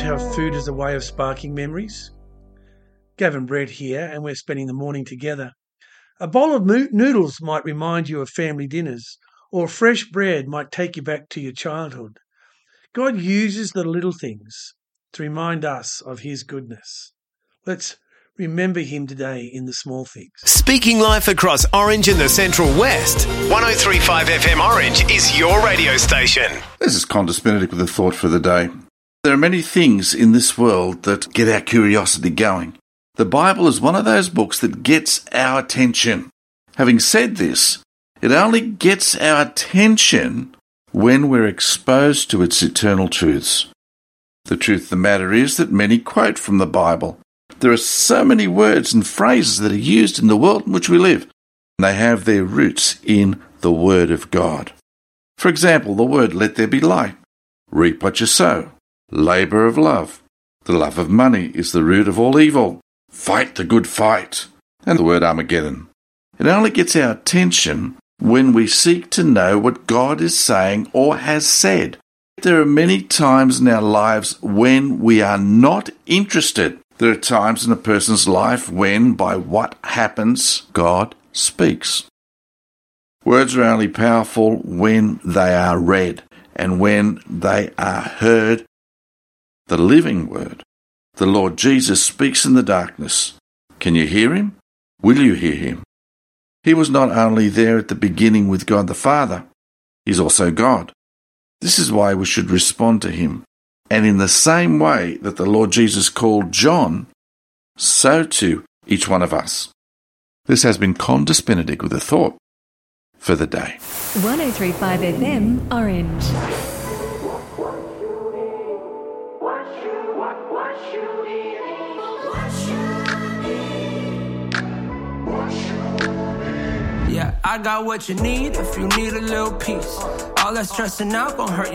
How food is a way of sparking memories. Gavin Brett here, and we're spending the morning together. A bowl of noodles might remind you of family dinners, or fresh bread might take you back to your childhood. God uses the little things to remind us of his goodness. Let's remember him today in the small things. Speaking life across Orange and the Central West, 103.5 FM Orange is your radio station. This is Condis Benedict with a thought for the day. There are many things in this world that get our curiosity going. The Bible is one of those books that gets our attention. Having said this, it only gets our attention when we're exposed to its eternal truths. The truth of the matter is that many quote from the Bible. There are so many words and phrases that are used in the world in which we live, and they have their roots in the Word of God. For example, the word "let there be light," reap what you sow, labour of love, the love of money is the root of all evil, fight the good fight, and the word Armageddon. It only gets our attention when we seek to know what God is saying or has said. There are many times in our lives when we are not interested. There are times in a person's life when, by what happens, God speaks. Words are only powerful when they are read and when they are heard. The living word, the Lord Jesus, speaks in the darkness. Can you hear him? Will you hear him? He was not only there at the beginning with God the Father, he's also God. This is why we should respond to him. And in the same way that the Lord Jesus called John, so too each one of us. This has been Condis Benedict with a thought for the day. 103.5 FM Orange. Yeah, I got what you need if you need a little peace. All that stressing out gon' hurt